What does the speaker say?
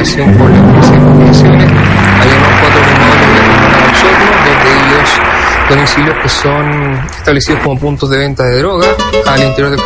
relación con la Policía de Investigaciones. Hay unos 4 comandos de Osorno, 2 de ellos domicilios que son establecidos como puntos de venta de droga al interior del